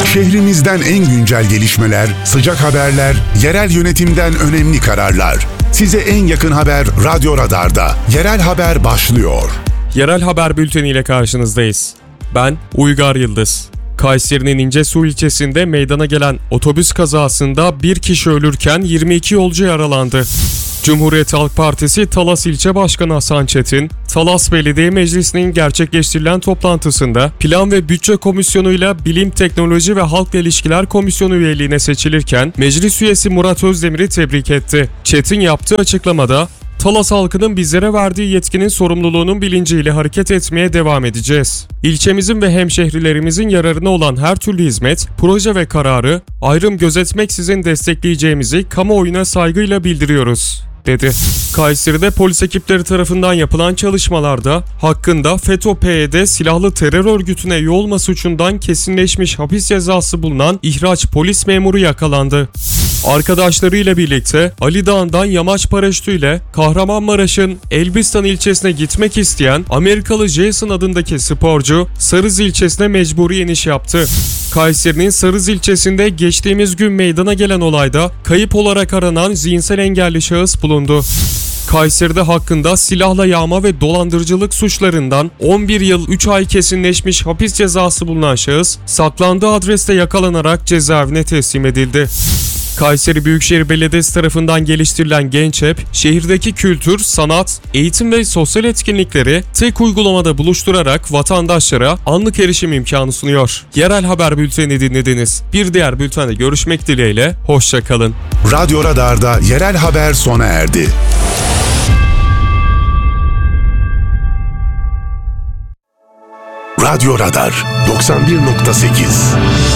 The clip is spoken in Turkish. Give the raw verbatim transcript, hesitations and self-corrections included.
Şehrimizden en güncel gelişmeler, sıcak haberler, yerel yönetimden önemli kararlar. Size en yakın haber Radyo Radar'da. Yerel haber başlıyor. Yerel haber bülteniyle karşınızdayız. Ben Uygar Yıldız. Kayseri'nin İncesu ilçesinde meydana gelen otobüs kazasında bir kişi ölürken yirmi iki yolcu yaralandı. Cumhuriyet Halk Partisi Talas İlçe Başkanı Hasan Çetin, Talas Belediye Meclisi'nin gerçekleştirilen toplantısında Plan ve Bütçe Komisyonu'yla Bilim, Teknoloji ve Halkla İlişkiler Komisyonu üyeliğine seçilirken meclis üyesi Murat Özdemir'i tebrik etti. Çetin yaptığı açıklamada, Talas halkının bizlere verdiği yetkinin sorumluluğunun bilinciyle hareket etmeye devam edeceğiz. İlçemizin ve hemşehrilerimizin yararına olan her türlü hizmet, proje ve kararı ayrım gözetmeksizin destekleyeceğimizi kamuoyuna saygıyla bildiriyoruz, dedi. Kayseri'de polis ekipleri tarafından yapılan çalışmalarda hakkında FETÖ-P Y D silahlı terör örgütüne üye olma suçundan kesinleşmiş hapis cezası bulunan ihraç polis memuru yakalandı. Arkadaşlarıyla birlikte Ali Dağı'ndan yamaç paraşütüyle Kahramanmaraş'ın Elbistan ilçesine gitmek isteyen Amerikalı Jason adındaki sporcu Sarız ilçesine mecburi iniş yaptı. Kayseri'nin Sarız ilçesinde geçtiğimiz gün meydana gelen olayda kayıp olarak aranan zihinsel engelli şahıs bulundu. Kayseri'de hakkında silahla yağma ve dolandırıcılık suçlarından on bir yıl üç ay kesinleşmiş hapis cezası bulunan şahıs saklandığı adreste yakalanarak cezaevine teslim edildi. Kayseri Büyükşehir Belediyesi tarafından geliştirilen Genç App, şehirdeki kültür, sanat, eğitim ve sosyal etkinlikleri tek uygulamada buluşturarak vatandaşlara anlık erişim imkanı sunuyor. Yerel haber bülteni dinlediniz. Bir diğer bültende görüşmek dileğiyle, hoşça kalın. Radyo Radar'da yerel haber sona erdi. Radyo Radar doksan bir nokta sekiz